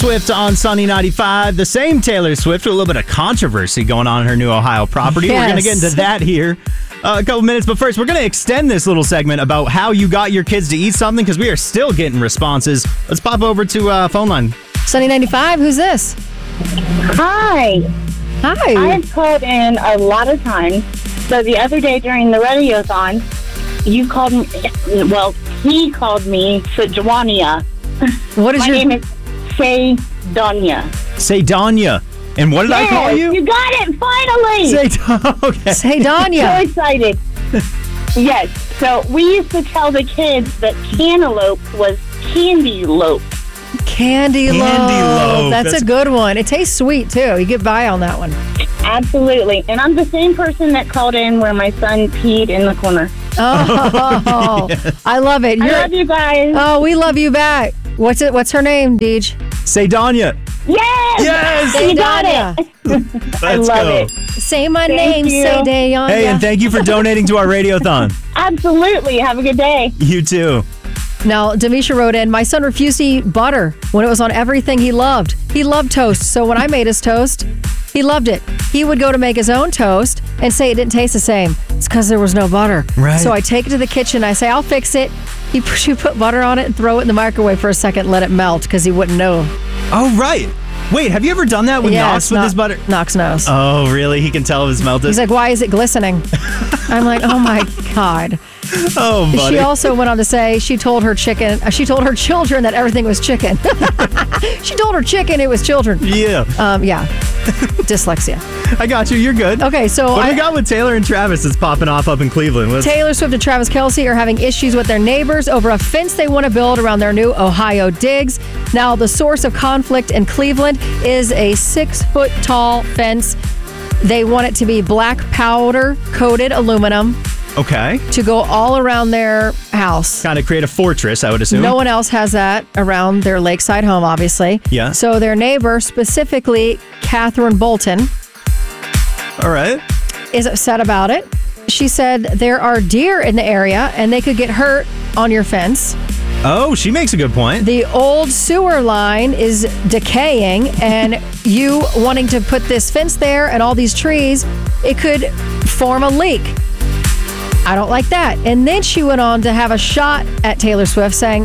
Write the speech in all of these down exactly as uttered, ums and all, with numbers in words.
Swift on Sunny ninety-five. The same Taylor Swift with a little bit of controversy going on in her new Ohio property. Yes. We're going to get into that here uh, a couple minutes. But first, we're going to extend this little segment about how you got your kids to eat something because we are still getting responses. Let's pop over to uh, phone line. Sunny ninety-five, who's this? Hi. Hi. I've called in a lot of times. So the other day during the radiothon, you called me, well, he called me Sejuania. What is My your name is Say Donya. Say Danya. And what did I call you? You got it, finally! Say okay. Say Danya? So excited. Yes. So we used to tell the kids that cantaloupe was candylope. Candy loaf. Candy loaf. That's, That's- a good one. It tastes sweet too. You get by on that one. Absolutely. And I'm the same person that called in where my son peed in the corner. Oh, Yes. I love it. I You're- love you guys. Oh, we love you back. What's it? What's her name, Deej? Say Danya. Yes! Yes! You got Danya. it. I Let's love go. it. Say my Thank name. you. Say Danya. Hey, and thank you for donating to our radiothon. Absolutely. Have a good day. You too. Now, Demisha wrote in, my son refused to eat butter when it was on everything he loved. He loved toast, so when I made his toast, he loved it. He would go to make his own toast and say it didn't taste the same. It's because there was no butter. Right. So I take it to the kitchen. I say, I'll fix it. He she put butter on it and throw it in the microwave for a second, let it melt because he wouldn't know. Oh, right. Wait, have you ever done that with yeah, Knox it's with not- his butter? Knox knows. Oh, really? He can tell if it's melted? He's like, why is it glistening? I'm like, oh my God. oh, buddy. She also went on to say she told her chicken, uh, she told her children that everything was chicken. She told her chicken it was children. yeah. Um, yeah. Dyslexia. I got you. You're good. Okay, so What do I, we got with Taylor and Travis that's popping off up in Cleveland? What's- Taylor Swift and Travis Kelce are having issues with their neighbors over a fence they want to build around their new Ohio digs. Now, the source of conflict in Cleveland is a six-foot tall fence. They want it to be black powder coated aluminum Okay. to go all around their house. Kind of create a fortress, I would assume. No one else has that around their lakeside home, obviously. Yeah. So their neighbor, specifically Catherine Bolton, All right. is upset about it. She said there are deer in the area and they could get hurt on your fence. Oh, she makes a good point. The old sewer line is decaying, and you wanting to put this fence there and all these trees, it could form a leak. I don't like that. And then she went on to have a shot at Taylor Swift saying,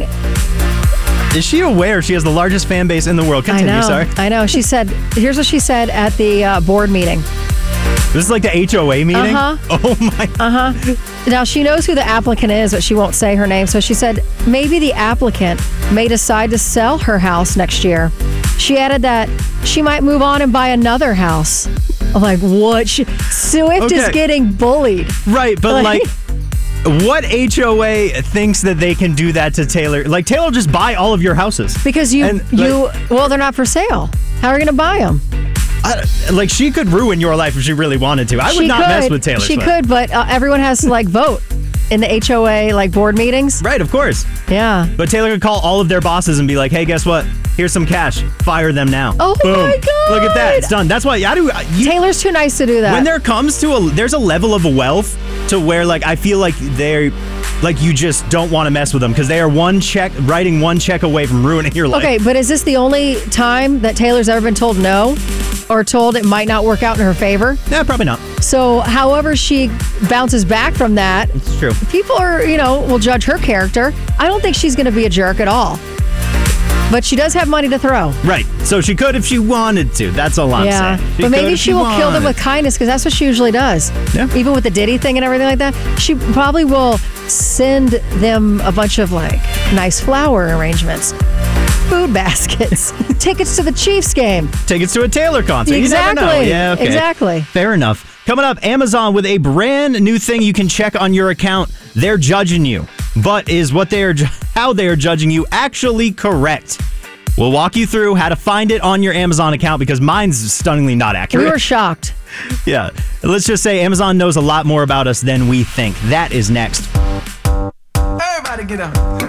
Is she aware she has the largest fan base in the world? Continue, I know, sorry. I know. She said, here's what she said at the uh, board meeting. This is like the H O A meeting? Uh-huh. Oh, my. Uh-huh. Now, she knows who the applicant is, but she won't say her name. So she said maybe the applicant may decide to sell her house next year. She added that she might move on and buy another house. I'm like, what? She, Swift is Okay. getting bullied. Right, but Like- like, what H O A thinks that they can do that to Taylor? Like, Taylor will just buy all of your houses. Because you, And, you, well, they're not for sale. How are you going to buy them? I, like, she could ruin your life if she really wanted to. I would she not could, mess with Taylor She Swift. could, but uh, everyone has to like vote in the H O A like board meetings. Right, of course. Yeah. But Taylor could call all of their bosses and be like, hey, guess what? Here's some cash. Fire them now. Oh Boom. my God. Look at that. It's done. That's why I do. You, Taylor's too nice to do that. when there comes to a, there's a level of wealth to where, like, I feel like they're, like, you just don't want to mess with them because they are one check, writing one check away from ruining your life. Okay, but is this the only time that Taylor's ever been told no or told it might not work out in her favor? Yeah, probably not. So, however she bounces back from that, It's true. people are, you know, will judge her character. I don't think she's going to be a jerk at all. But she does have money to throw. Right. So she could if she wanted to. That's all I'm yeah. saying. But could maybe if she will kill them wanted. with kindness because that's what she usually does. Yeah. Even with the Diddy thing and everything like that. She probably will send them a bunch of like nice flower arrangements, food baskets, tickets to the Chiefs game. Tickets to a Taylor concert. Exactly. You never know. Yeah, okay. Exactly. Fair enough. Coming up, Amazon with a brand new thing you can check on your account. They're judging you. But is what they are, ju- how they are judging you actually correct? We'll walk you through how to find it on your Amazon account because mine's stunningly not accurate. We were shocked. Yeah. Let's just say Amazon knows a lot more about us than we think. That is next. Everybody get up.